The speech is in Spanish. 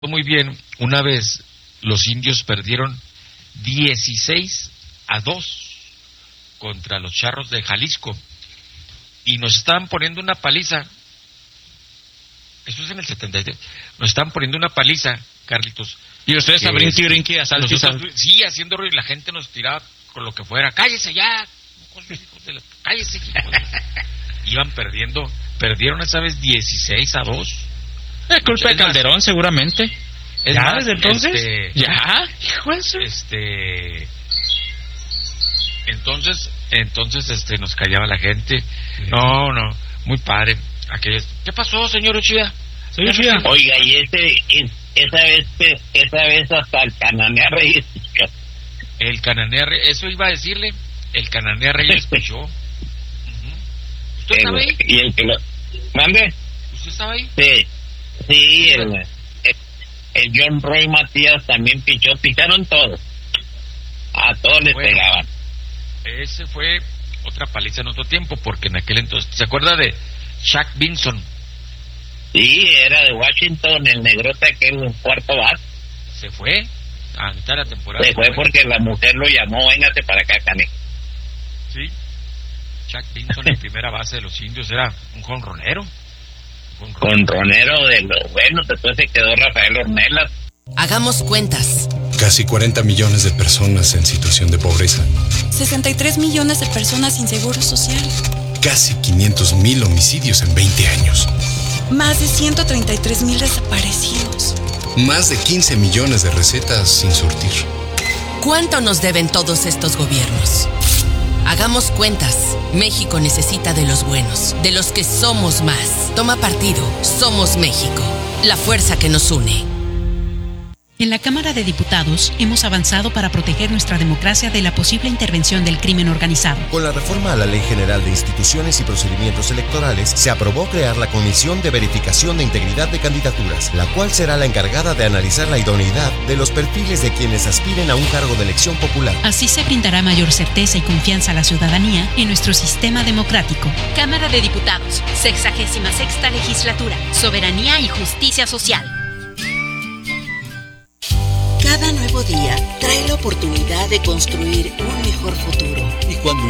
muy bien, una vez los indios perdieron 16-2 contra los Charros de Jalisco y nos estaban poniendo una paliza. Eso es en el 73. Nos estaban poniendo una paliza, Carlitos. Y ustedes a brinqui, a salto. Sí, haciendo ruido, y la gente nos tiraba con lo que fuera. ¡Cállese ya! ¡Cállese! Iban perdieron esa vez 16-2. Es culpa de Calderón, seguramente. Es ¿Ya más, desde entonces? ¿Ya? Hijo de eso. Entonces, nos callaba la gente. No, muy padre. ¿Qué pasó, señor Uchida? Oiga, y esa vez hasta el Cananea Reyes. El Cananea Reyes, eso iba a decirle. El Cananea Reyes pichó. ¿Usted estaba ahí? ¿Y el que lo mande? ¿Usted estaba ahí? Sí, el John Roy Matías también picharon todos. A todos les pegaban. Ese fue otra paliza en otro tiempo, porque en aquel entonces, ¿se acuerda de Shaq Vinson? Sí, era de Washington, el negrote aquel cuarto bate. Se fue a mitad de la temporada. Se fue porque la mujer lo llamó, véngate para acá, Cane. Sí, Shaq Vinson en primera base de los indios era un jonronero. Jonronero de los buenos, después se quedó Rafael Ornelas. Hagamos cuentas. Casi 40 millones de personas en situación de pobreza. 63 millones de personas sin seguro social. Casi 500,000 homicidios en 20 años. Más de 133,000 desaparecidos. Más de 15 millones de recetas sin surtir. ¿Cuánto nos deben todos estos gobiernos? Hagamos cuentas. México necesita de los buenos, de los que somos más. Toma partido. Somos México. La fuerza que nos une. En la Cámara de Diputados hemos avanzado para proteger nuestra democracia de la posible intervención del crimen organizado. Con la reforma a la Ley General de Instituciones y Procedimientos Electorales, se aprobó crear la Comisión de Verificación de Integridad de Candidaturas, la cual será la encargada de analizar la idoneidad de los perfiles de quienes aspiren a un cargo de elección popular. Así se brindará mayor certeza y confianza a la ciudadanía en nuestro sistema democrático. Cámara de Diputados, 66ª Legislatura, Soberanía y Justicia Social. Cada nuevo día trae la oportunidad de construir un mejor futuro. Y cuando